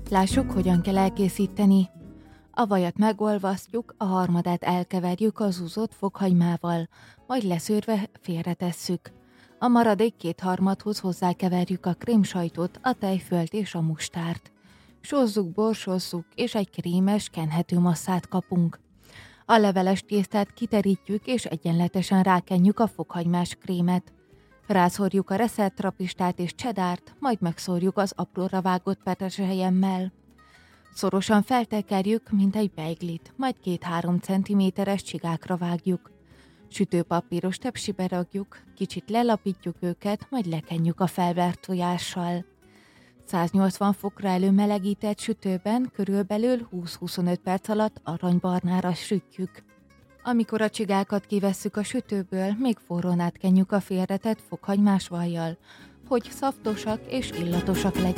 Lássuk, hogyan kell elkészíteni. A vajat megolvasztjuk, a harmadát elkeverjük az úzott fokhagymával, majd leszűrve félretesszük. A maradék 2/3-hoz hozzákeverjük a krémsajtot, a tejfölt és a mustárt. Sózzuk, borsozzuk, és egy krémes, kenhető masszát kapunk. A leveles tésztát kiterítjük, és egyenletesen rákenjük a fokhagymás krémet. Rászórjuk a reszelt trapistát és csedárt, majd megszórjuk az apróra vágott petrezselyemmel. Szorosan feltekerjük, mint egy beiglit, majd 2-3 cm-es csigákra vágjuk. Sütőpapíros tepsibe ragjuk, kicsit lelapítjuk őket, majd lekenjük a felvert tojással. 180 fokra előmelegített sütőben körülbelül 20-25 perc alatt aranybarnára sütjük. Amikor a csigákat kivesszük a sütőből, még forrón átkenjük a félretett fokhagymás vajjal, hogy szaftosak és illatosak legyenek.